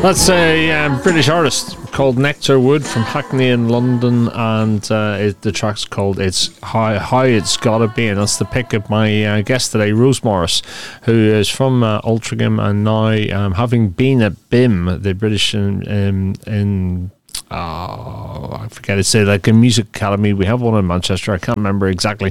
That's a British artist called Nectar Wood from Hackney in London, and the track's called "It's How It's Gotta Be," and that's the pick of my guest today, Rose Morris, who is from Altrincham, and now having been at BIMM, the British I forget it's like a music academy. We have one in Manchester. I can't remember exactly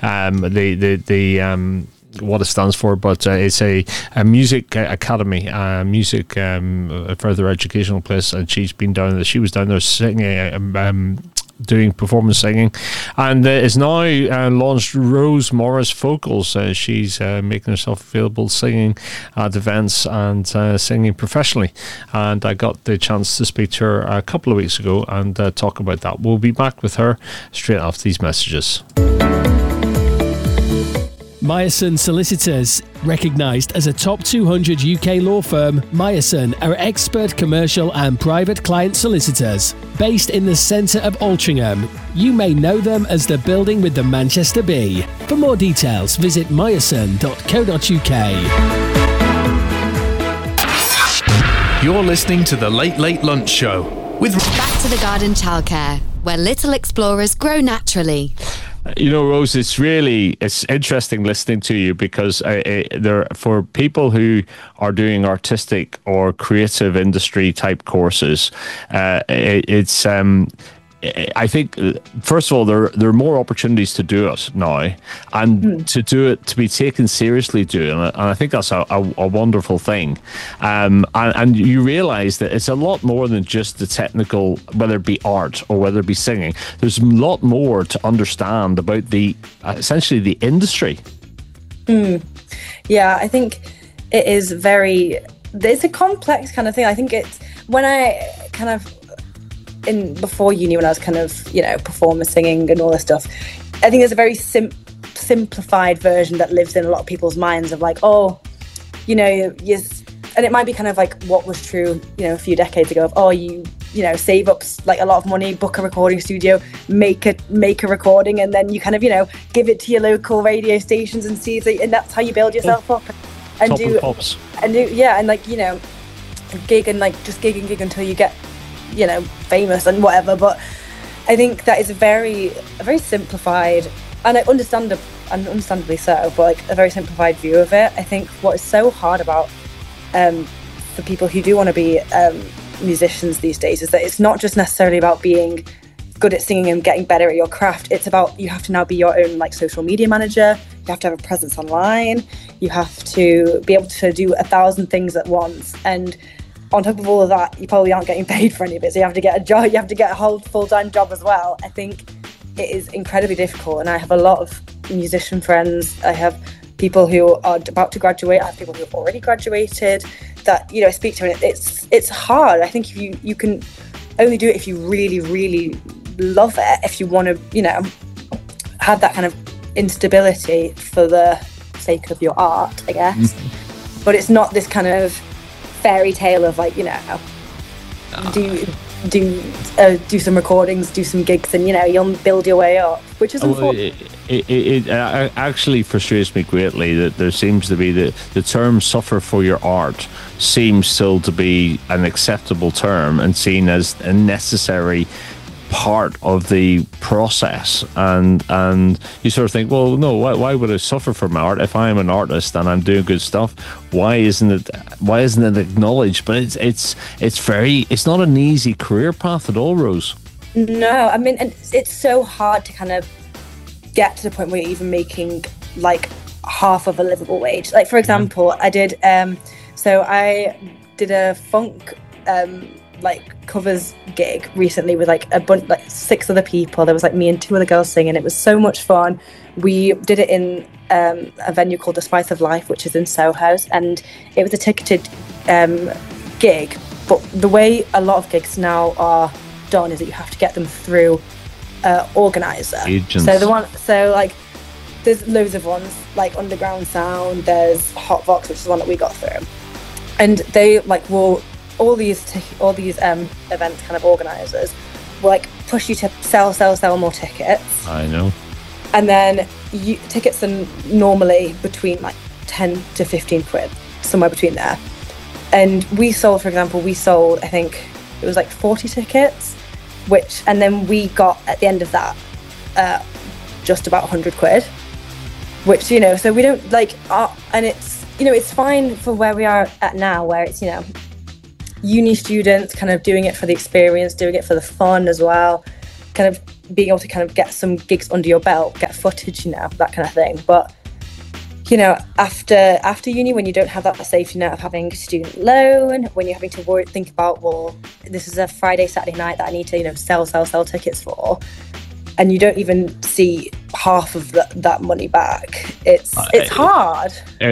the what it stands for, but it's a music academy, music further educational place, and she was down there singing, doing performance singing, and is now launched Rose Morris Vocals. She's making herself available singing at events and singing professionally, and I got the chance to speak to her a couple of weeks ago and talk about that. We'll be back with her straight after these messages. Meyerson Solicitors. Recognised as a top 200 UK law firm, Meyerson are expert commercial and private client solicitors. Based in the centre of Altrincham, you may know them as the building with the Manchester Bee. For more details, visit meyerson.co.uk. You're listening to The Late Late Lunch Show with... Back to the garden childcare, where little explorers grow naturally. You know, Rose, it's interesting listening to you, because there, for people who are doing artistic or creative industry type courses, it's I think, first of all, there are more opportunities to do it now, and to do it, to be taken seriously doing it, and I think that's a wonderful thing. And you realise that it's a lot more than just the technical, whether it be art or whether it be singing. There's a lot more to understand about the essentially the industry. Yeah, I think it is it's a complex kind of thing. I think it's when I kind of before uni, when I was kind of, performer singing and all this stuff, I think there's a very simplified version that lives in a lot of people's minds of like, yes, and it might be kind of like what was true, a few decades ago of, save up like a lot of money, book a recording studio, make a recording, and then you kind of, give it to your local radio stations and see, and that's how you build yourself up and Top do and pops. And do, yeah, and like, gig and like just gig and gig until you get, famous and whatever. But I think that is a very simplified, and understandably so, but like a very simplified view of it. I think what is so hard about for people who do want to be musicians these days is that it's not just necessarily about being good at singing and getting better at your craft. It's about, you have to now be your own like social media manager. You have to have a presence online. You have to be able to do 1,000 things at once, and on top of all of that, you probably aren't getting paid for any of it. So you have to get a job, you have to get a whole full-time job as well. I think it is incredibly difficult. And I have a lot of musician friends. I have people who are about to graduate. I have people who have already graduated that, I speak to. And it's hard. I think if you can only do it if you really, really love it, if you want to, have that kind of instability for the sake of your art, I guess. Mm-hmm. But it's not this kind of fairy tale of like, do some recordings, do some gigs, and you'll build your way up, which is important. It actually frustrates me greatly that there seems to be the term "suffer for your art" seems still to be an acceptable term and seen as a necessary part of the process, and you sort of think, well, no, why would I suffer from art if I am an artist and I'm doing good stuff? Why isn't it acknowledged? But it's not an easy career path at all, Rose. No, I mean, and it's so hard to kind of get to the point where you're even making like half of a livable wage. Like, for example, I did a funk like covers gig recently with like a bunch, like 6 other people. There was like me and 2 other girls singing. It was so much fun. We did it in a venue called The Spice of Life, which is in Soho, and it was a ticketed gig. But the way a lot of gigs now are done is that you have to get them through organizer agents. So like there's loads of ones like Underground Sound, there's Hotvox, which is one that we got through, and they like will all these events kind of organisers will like push you to sell more tickets. I know. And then tickets are normally between like 10 to 15 quid, somewhere between there. And we sold, for example, I think it was like 40 tickets, and then we got, at the end of that, just about 100 quid, which, you know, so we don't like, and it's, you know, it's fine for where we are at now, where it's, you know, uni students kind of doing it for the experience, doing it for the fun as well, kind of being able to kind of get some gigs under your belt, get footage, you know, that kind of thing. But, you know, after uni, when you don't have that safety net of having a student loan, when you're having to think about, well, this is a Friday, Saturday night that I need to, you know, sell tickets for, and you don't even see half of that money back, it's hard.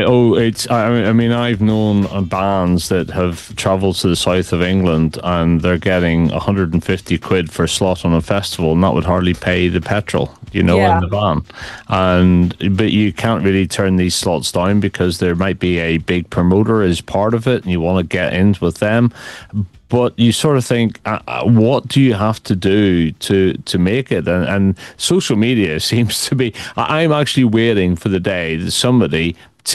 I mean, I've known bands that have travelled to the south of England and they're getting 150 quid for a slot on a festival, and that would hardly pay the petrol, you know, in the van. But you can't really turn these slots down because there might be a big promoter as part of it and you want to get in with them. But you sort of think, what do you have to do to make it? And social media seems to be, I'm actually waiting for the day that somebody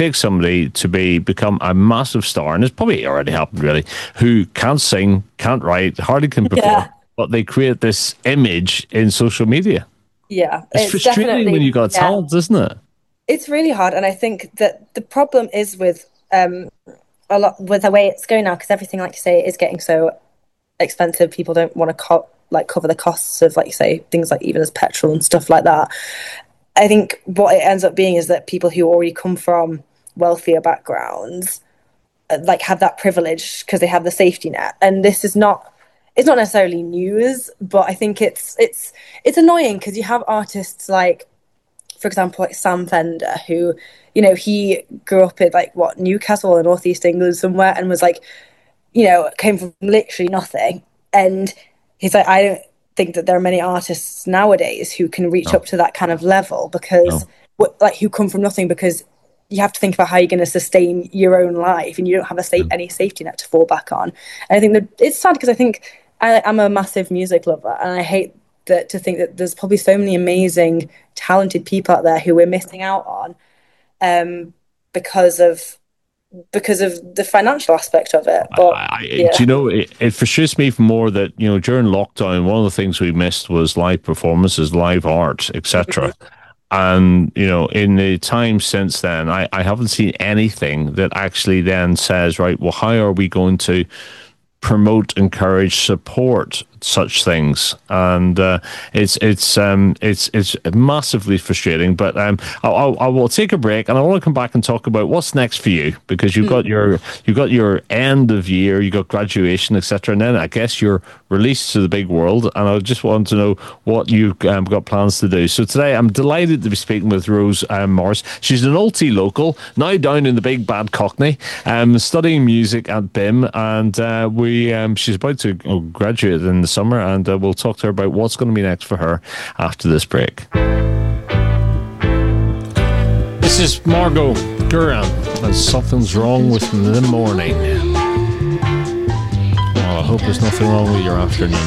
to become a massive star, and it's probably already happened really, who can't sing, can't write, hardly can perform, but they create this image in social media. Yeah. It's frustrating when you got talent, isn't it? It's really hard. And I think that the problem is with a lot with the way it's going now, because everything, like you say, is getting so expensive. People don't want to cover the costs of, like you say, things like even as petrol and stuff like that. I think what it ends up being is that people who already come from wealthier backgrounds like have that privilege because they have the safety net. And this is not, it's not necessarily news, but I think it's annoying because you have artists like, for example, like Sam Fender, who, you know, he grew up in Newcastle or Northeast England somewhere, and was like, you know, came from literally nothing. And he's like, I don't think that there are many artists nowadays who can reach up to that kind of level because who come from nothing, because you have to think about how you're going to sustain your own life and you don't have any safety net to fall back on. And I think that it's sad because I think I'm a massive music lover, and I hate to think that there's probably so many amazing, talented people out there who we're missing out on because of the financial aspect of it. But do you know, it frustrates me more that, you know, during lockdown, one of the things we missed was live performances, live art, etc. And, you know, in the time since then, I haven't seen anything that actually then says, right, well, how are we going to promote, encourage, support such things? And it's massively frustrating. But I will take a break, and I want to come back and talk about what's next for you, because you've got your end of year, you got graduation, etc., and then I guess you're released to the big world. And I just want to know what you've got plans to do. So today I'm delighted to be speaking with Rose Morris. She's an Ulty local, now down in the big bad Cockney, studying music at BIM, and she's about to graduate in the summer, and we'll talk to her about what's going to be next for her after this break. This is Margot Guran, and Something's Wrong with the Morning. Well, I hope there's nothing wrong with your afternoon.